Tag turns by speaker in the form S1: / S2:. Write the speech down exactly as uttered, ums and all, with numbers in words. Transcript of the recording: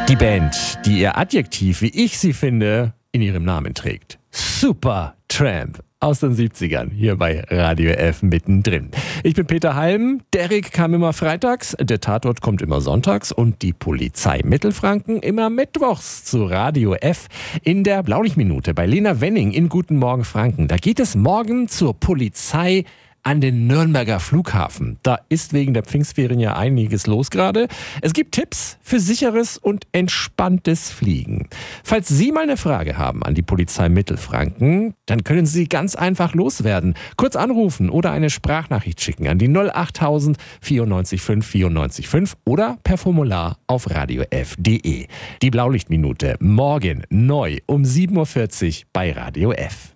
S1: Die Band, die ihr Adjektiv, wie ich sie finde, in ihrem Namen trägt. Supertramp aus den siebzigern, hier bei Radio F mittendrin. Ich bin Peter Halm, Derek kam immer freitags, der Tatort kommt immer sonntags und die Polizei Mittelfranken immer mittwochs zu Radio F in der Blaulichtminute bei Lena Wenning in Guten Morgen Franken. Da geht es morgen zur Polizei an den Nürnberger Flughafen. Da ist wegen der Pfingstferien ja einiges los gerade. Es gibt Tipps für sicheres und entspanntes Fliegen. Falls Sie mal eine Frage haben an die Polizei Mittelfranken, dann können Sie ganz einfach loswerden. Kurz anrufen oder eine Sprachnachricht schicken an die null achttausend vierundneunzig fünf vierundneunzig fünf oder per Formular auf radiof punkt de. Die Blaulichtminute morgen neu um sieben Uhr vierzig bei Radio F.